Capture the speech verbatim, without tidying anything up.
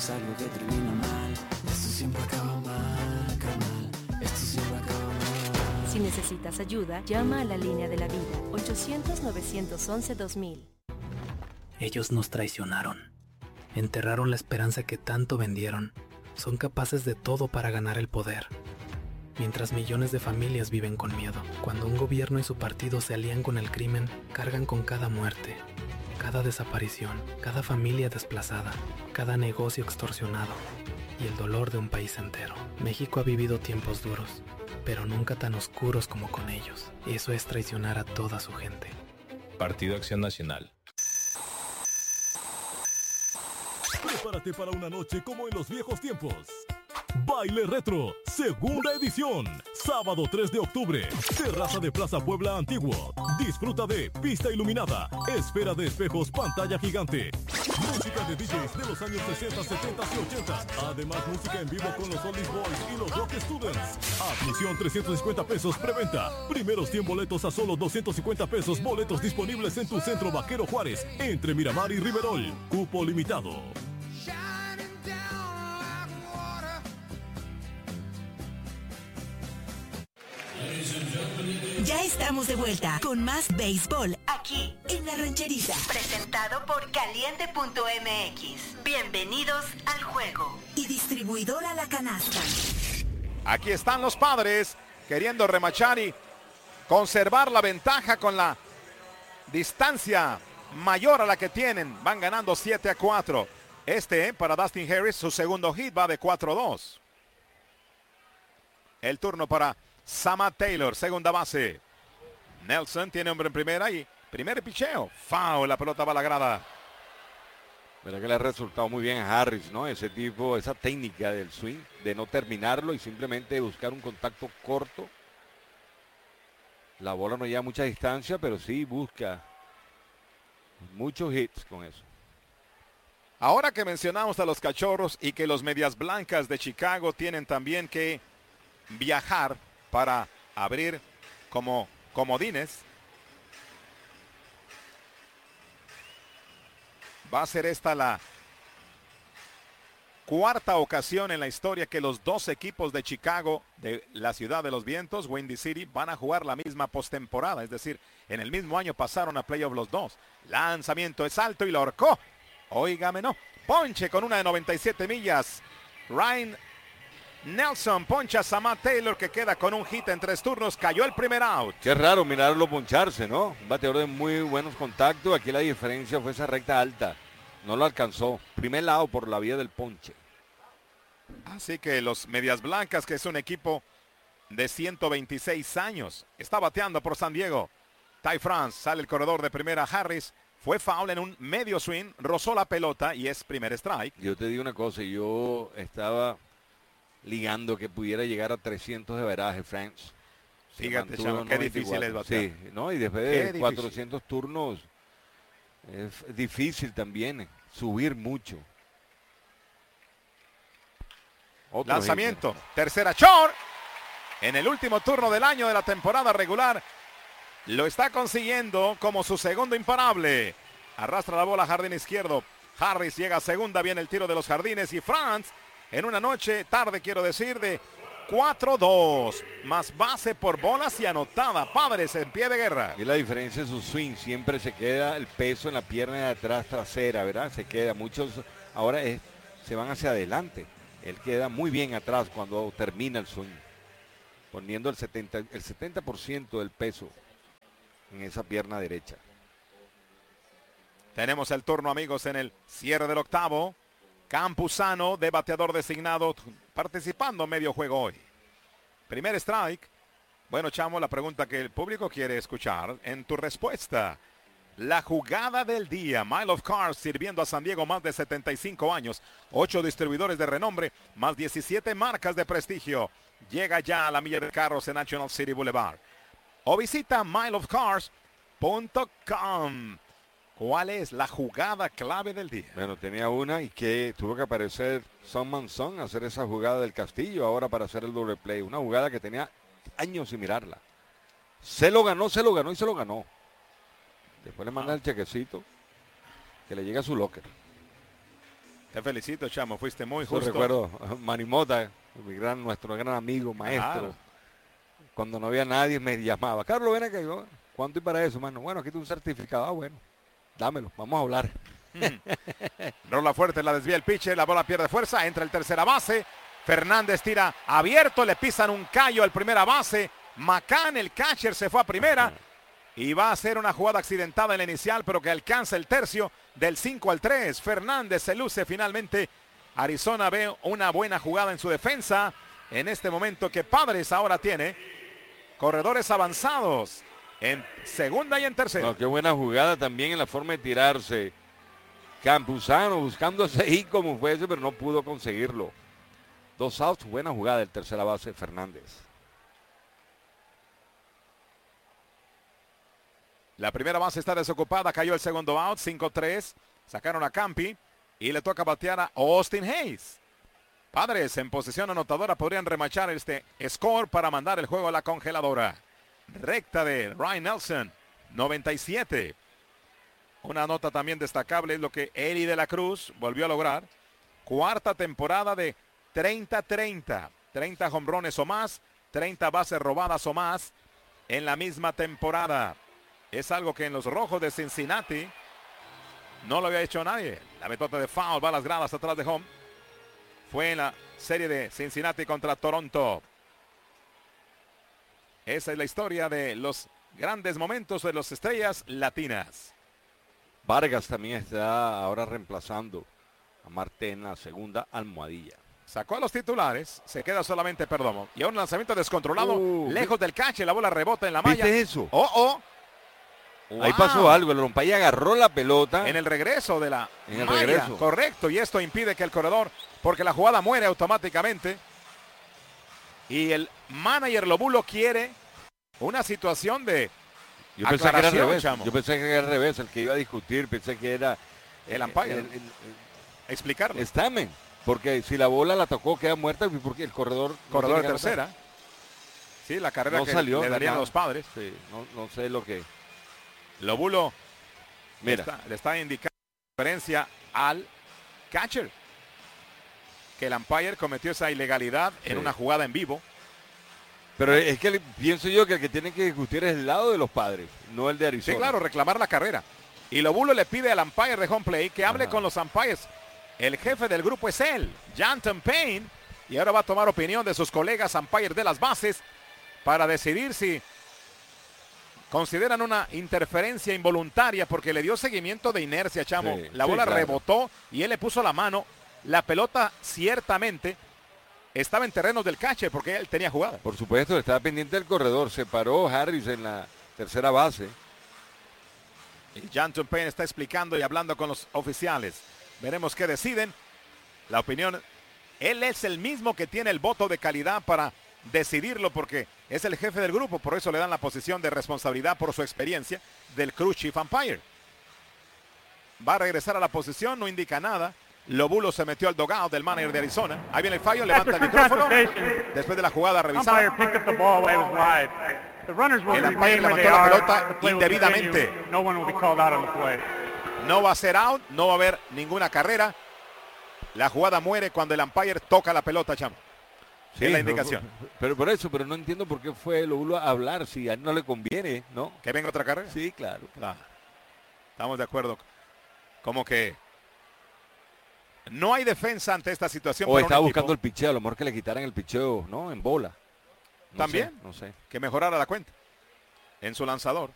es algo que termina mal. Esto siempre acaba mal, carnal. Esto siempre acaba mal. Si necesitas ayuda, llama a la línea de la vida. ochocientos, novecientos once, dos mil. Ellos nos traicionaron. Enterraron la esperanza que tanto vendieron. Son capaces de todo para ganar el poder. Mientras millones de familias viven con miedo. Cuando un gobierno y su partido se alían con el crimen, cargan con cada muerte, cada desaparición, cada familia desplazada, cada negocio extorsionado y el dolor de un país entero. México ha vivido tiempos duros, pero nunca tan oscuros como con ellos. Eso es traicionar a toda su gente. Partido Acción Nacional. Prepárate para una noche como en los viejos tiempos. Baile Retro, segunda edición, sábado tres de octubre, terraza de Plaza Puebla Antiguo. Disfruta de pista iluminada, esfera de espejos, pantalla gigante, música de D Js de los años sesenta, setenta y ochenta. Además, música en vivo con los Oldies Boys y los Rock Students. Admisión trescientos cincuenta pesos preventa. Primeros cien boletos a solo doscientos cincuenta pesos. Boletos disponibles en tu centro Vaquero Juárez, entre Miramar y Riverol. Cupo limitado. Ya estamos de vuelta con más béisbol aquí en La Rancherita. Presentado por Caliente punto M X. Bienvenidos al juego. Y distribuidora La Canasta. Aquí están los Padres queriendo remachar y conservar la ventaja con la distancia mayor a la que tienen. Van ganando siete a cuatro. Este, para Dustin Harris, su segundo hit va de cuatro a dos. El turno para Samad Taylor, segunda base. Nelson tiene hombre en primera y primer picheo. Foul, la pelota va a la grada. Pero que le ha resultado muy bien a Harris, ¿no? Ese tipo, esa técnica del swing, de no terminarlo y simplemente buscar un contacto corto. La bola no lleva mucha distancia, pero sí busca muchos hits con eso. Ahora que mencionamos a los Cachorros y que los Medias Blancas de Chicago tienen también que viajar para abrir como comodines, va a ser esta la cuarta ocasión en la historia que los dos equipos de Chicago, de la ciudad de los vientos, Windy City, van a jugar la misma postemporada. Es decir, en el mismo año pasaron a playoff los dos. Lanzamiento es alto y lo ahorcó. Óigame, no. Ponche con una de noventa y siete millas. Ryan Nelson poncha a Samad Taylor, que queda con un hit en tres turnos. Cayó el primer out. Qué raro mirarlo poncharse, ¿no? Un bateador de muy buenos contactos. Aquí la diferencia fue esa recta alta. No lo alcanzó. Primer lado por la vía del ponche. Así que los Medias Blancas, que es un equipo de ciento veintiséis años, está bateando por San Diego. Ty France, sale el corredor de primera. Harris fue foul en un medio swing, rozó la pelota y es primer strike. Yo te digo una cosa, yo estaba ligando que pudiera llegar a trescientos de veraje, France. Fíjate, chavo, qué difícil es batear. Sí, ¿no? Y después Qué de cuatrocientos difícil. Turnos, es difícil también subir mucho. Otro Lanzamiento, ejemplo. Tercera short. En el último turno del año de la temporada regular, lo está consiguiendo como su segundo imparable. Arrastra la bola a jardín izquierdo. Harris llega a segunda, viene el tiro de los jardines y France en una noche, tarde quiero decir, de cuatro dos. Más base por bolas y anotada. Padres en pie de guerra. Y la diferencia es su swing. Siempre se queda el peso en la pierna de atrás trasera, ¿verdad? Se queda. Muchos ahora es, se van hacia adelante. Él queda muy bien atrás cuando termina el swing. Poniendo el setenta, el setenta por ciento del peso en esa pierna derecha. Tenemos el turno, amigos, en el cierre del octavo. Campuzano, de bateador designado, participando medio juego hoy. Primer strike. Bueno, Chamo, la pregunta que el público quiere escuchar en tu respuesta. La jugada del día. Mile of Cars sirviendo a San Diego más de setenta y cinco años. Ocho distribuidores de renombre, más diecisiete marcas de prestigio. Llega ya a la milla de carros en National City Boulevard. O visita mile of cars punto com. ¿Cuál es la jugada clave del día? Bueno, tenía una y que tuvo que aparecer Son Manson a hacer esa jugada del Castillo ahora para hacer el doble play. Una jugada que tenía años sin mirarla. Se lo ganó, se lo ganó y se lo ganó. Después le manda el chequecito que le llega a su locker. Te felicito, chamo, fuiste muy Yo justo. recuerdo a Manimota, mi gran, nuestro gran amigo, maestro. Claro. Cuando no había nadie me llamaba. Carlos, ven acá. Yo, ¿cuánto y para eso, mano? Bueno, aquí tengo un certificado. Ah, bueno, dámelo, vamos a hablar. Rola fuerte, la desvía el pitcher, la bola pierde fuerza, entra el tercera base. Fernández tira abierto, le pisan un callo al primera base. Macán, el catcher, se fue a primera. Y va a ser una jugada accidentada en la inicial, pero que alcanza el tercio del cinco al tres. Fernández se luce finalmente. Arizona ve una buena jugada en su defensa. En este momento que Padres ahora tiene corredores avanzados en segunda y en tercera. No, qué buena jugada también en la forma de tirarse. Campuzano buscándose ahí como fuese, pero no pudo conseguirlo. Dos outs, buena jugada del tercera base Fernández. La primera base está desocupada, cayó el segundo out, cinco tres. Sacaron a Campi y le toca batear a Austin Hayes. Padres en posición anotadora podrían remachar este score para mandar el juego a la congeladora. Recta de Ryan Nelson, noventa y siete. Una nota también destacable es lo que Eli de la Cruz volvió a lograr. Cuarta temporada de treinta treinta. treinta jonrones o más, treinta bases robadas o más en la misma temporada. Es algo que en los Rojos de Cincinnati no lo había hecho nadie. La metota de foul va a las gradas atrás de home. Fue en la serie de Cincinnati contra Toronto. Esa es la historia de los grandes momentos de las estrellas latinas. Vargas también está ahora reemplazando a Marte en la segunda almohadilla. Sacó a los titulares, se queda solamente Perdomo. Y ahora un lanzamiento descontrolado, Uh, lejos del cache, la bola rebota en la malla. ¿Viste eso? Oh, oh. Ahí Wow. pasó algo, el umpire agarró la pelota. En el regreso de la En el malla, regreso. correcto, y esto impide que el corredor, porque la jugada muere automáticamente. Y el manager Lobulo quiere una situación de Yo pensé que era al aclaración, revés. chamo. Yo pensé que era al revés, el que iba a discutir, pensé que era El umpire. el- el- el- explicarlo. Stamen, porque si la bola la tocó queda muerta, porque el corredor no Corredor de tiene que tercera. Sí, la carrera No que salió, le no darían a nada. los Padres. anotar. Sí, no, no sé lo que. Lobulo Mira, está- le está indicando referencia al catcher. Que el umpire cometió esa ilegalidad en Sí. una jugada en vivo. pero es que le- pienso yo que el que tiene que discutir es el lado de los Padres, no el de Arizona. Sí, claro, reclamar la carrera. Y Lobulo le pide al umpire de home play que hable Ajá. con los umpires. El jefe del grupo es él, Janton Payne. Y ahora va a tomar opinión de sus colegas umpires de las bases para decidir si consideran una interferencia involuntaria porque le dio seguimiento de inercia, chamo. Sí, la sí, bola claro. rebotó y él le puso la mano. La pelota ciertamente estaba en terrenos del catcher porque él tenía jugada. Por supuesto, estaba pendiente del corredor, se paró Harris en la tercera base. Y Janton Payne está explicando y hablando con los oficiales. Veremos qué deciden. La opinión, él es el mismo que tiene el voto de calidad para decidirlo porque es el jefe del grupo, por eso le dan la posición de responsabilidad por su experiencia del crew chief umpire. Va a regresar a la posición, no indica nada. Lobulo se metió al dugout del manager de Arizona. Ahí viene el fallo, levanta el micrófono. Después de la jugada revisada, el umpire levantó la pelota indebidamente. No va a ser out, no va a haber ninguna carrera. La jugada muere cuando el umpire toca la pelota, chamo. Sí, es la pero- indicación. Pero, por eso, pero no entiendo por qué fue Lobulo a hablar si a él no le conviene, ¿no? ¿Que venga otra carrera? Sí, claro. Claro. Estamos de acuerdo. Como que no hay defensa ante esta situación. O para un estaba equipo buscando el picheo, a lo mejor que le quitaran el picheo, ¿no? En bola. No También. sé, no sé. que mejorara la cuenta en su lanzador.